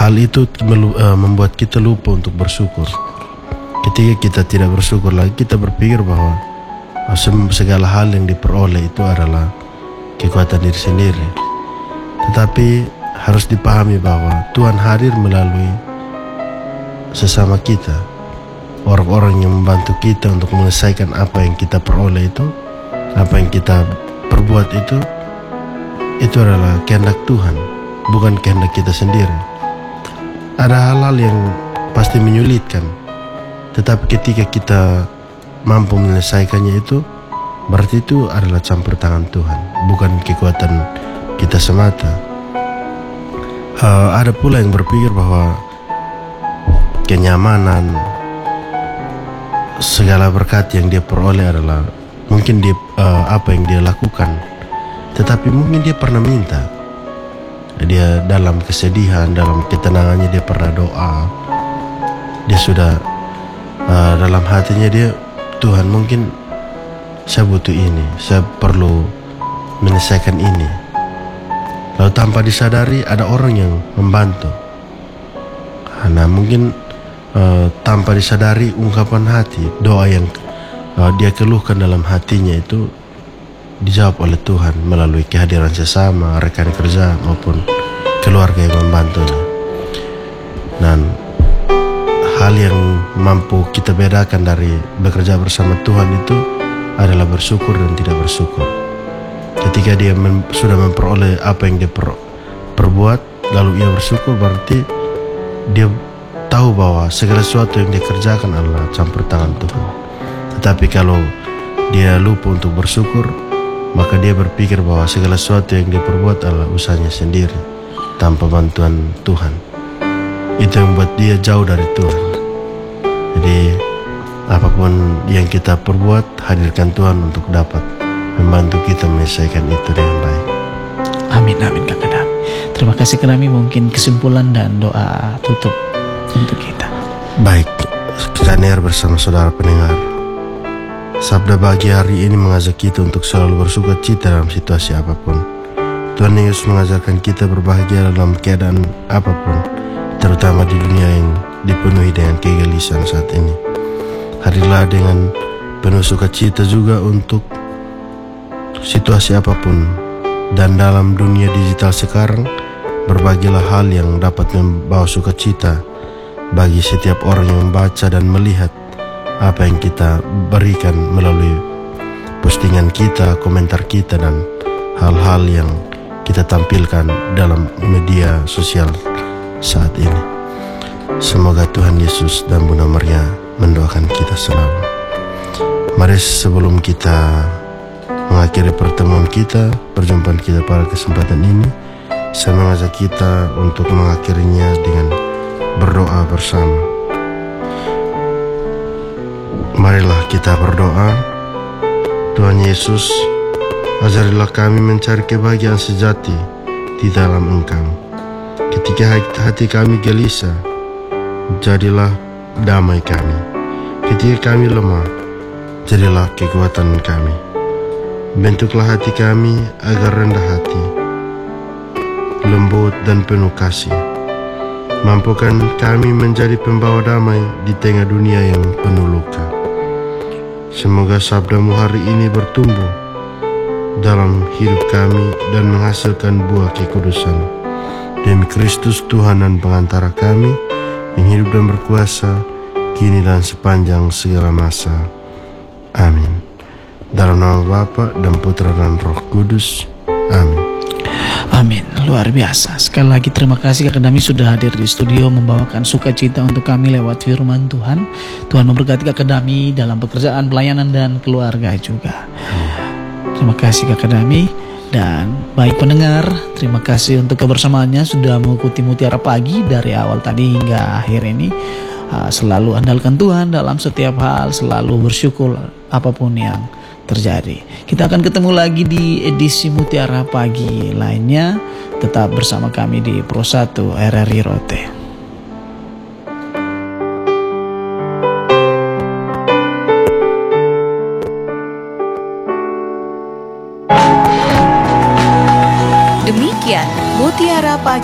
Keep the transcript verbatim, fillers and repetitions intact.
hal itu melu- uh, membuat kita lupa untuk bersyukur. Ketika kita tidak bersyukur lagi, kita berpikir bahwa uh, segala hal yang diperoleh itu adalah kekuatan diri sendiri. Tetapi harus dipahami bahwa Tuhan hadir melalui sesama kita, orang-orang yang membantu kita untuk menyelesaikan apa yang kita peroleh itu, apa yang kita perbuat itu, itu adalah kehendak Tuhan, bukan kehendak kita sendiri. Ada hal-hal yang pasti menyulitkan, tetapi ketika kita mampu menyelesaikannya itu, berarti itu adalah campur tangan Tuhan, bukan kekuatan kita semata. Uh, ada pula yang berpikir bahwa kenyamanan, segala berkat yang dia peroleh adalah mungkin dia uh, apa yang dia lakukan, tetapi mungkin dia pernah minta. Dia dalam kesedihan, dalam ketenangannya dia pernah doa. Dia sudah uh, dalam hatinya dia, Tuhan mungkin saya butuh ini, saya perlu menyelesaikan ini. Lalu tanpa disadari ada orang yang membantu. Nah mungkin uh, tanpa disadari ungkapan hati, doa yang uh, dia keluhkan dalam hatinya itu dijawab oleh Tuhan melalui kehadiran sesama, rekan kerja maupun keluarga yang membantunya. Dan hal yang mampu kita bedakan dari bekerja bersama Tuhan itu adalah bersyukur dan tidak bersyukur. Ketika dia mem- sudah memperoleh apa yang dia per- perbuat, lalu ia bersyukur, berarti dia tahu bahwa segala sesuatu yang dia kerjakan adalah campur tangan Tuhan. Tetapi kalau dia lupa untuk bersyukur, maka dia berpikir bahwa segala sesuatu yang dia perbuat adalah usahanya sendiri, tanpa bantuan Tuhan. Itu yang membuat dia jauh dari Tuhan. Jadi apapun yang kita perbuat, hadirkan Tuhan untuk dapat membantu kita menyelesaikan itu dengan baik. Amin, amin Kakak Dami. Terima kasih Kak Dami. Mungkin kesimpulan dan doa tutup untuk kita. Baik, Kaniar bersama saudara pendengar, sabda bagi hari ini mengajak kita untuk selalu bersuka cita dalam situasi apapun. Tuhan Yesus mengajarkan kita berbahagia dalam keadaan apapun, terutama di dunia yang dipenuhi dengan kegelisahan saat ini. Hadirlah dengan penuh sukacita juga untuk situasi apapun. Dan dalam dunia digital sekarang, berbagilah hal yang dapat membawa sukacita bagi setiap orang yang membaca dan melihat apa yang kita berikan melalui postingan kita, komentar kita, dan hal-hal yang kita tampilkan dalam media sosial saat ini. Semoga Tuhan Yesus dan Bunda Maria mendoakan kita selalu. Mari sebelum kita mengakhiri pertemuan kita, perjumpaan kita pada kesempatan ini, saya mengajak kita untuk mengakhirinya dengan berdoa bersama. Marilah kita berdoa. Tuhan Yesus, ajarilah kami mencari kebahagiaan sejati di dalam Engkau. Ketika hati kami gelisah, jadilah damai kami. Ketika kami lemah, jadilah kekuatan kami. Bentuklah hati kami agar rendah hati, lembut dan penuh kasih. Mampukan kami menjadi pembawa damai di tengah dunia yang penuh luka. Semoga sabda-Mu hari ini bertumbuh dalam hidup kami dan menghasilkan buah kekudusan. Demi Kristus Tuhan dan pengantara kami, yang hidup dan berkuasa kini dan sepanjang segala masa. Amin. Dalam nama Bapa dan Putra dan Roh Kudus. Amin. Amin. Luar biasa. Sekali lagi terima kasih Kakak Dami sudah hadir di studio membawakan sukacita untuk kami lewat firman Tuhan. Tuhan memberkati Kakak Dami dalam pekerjaan, pelayanan, dan keluarga juga. Terima kasih Kakak Dami. Dan baik pendengar, terima kasih untuk kebersamaannya sudah mengikuti Mutiara Pagi dari awal tadi hingga akhir ini. Selalu andalkan Tuhan dalam setiap hal, selalu bersyukur apapun yang terjadi. Kita akan ketemu lagi di edisi Mutiara Pagi lainnya. Tetap bersama kami di Pro satu R R I Rote.